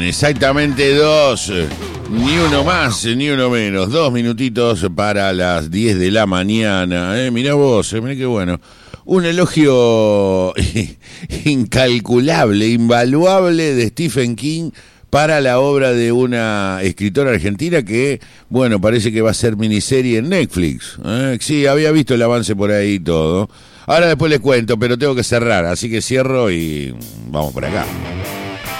exactamente 2. Ni uno más, ni uno menos. 2 minutitos para las 10 de la mañana. Mirá vos, mirá qué bueno. Un elogio incalculable, invaluable de Stephen King para la obra de una escritora argentina que, bueno, parece que va a ser miniserie en Netflix. Sí, había visto el avance por ahí y todo. Ahora después les cuento, pero tengo que cerrar, así que cierro y vamos por acá.